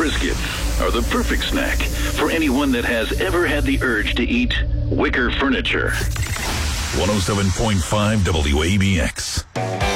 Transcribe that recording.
Triscuits are the perfect snack for anyone that has ever had the urge to eat wicker furniture. 107.5 WABX.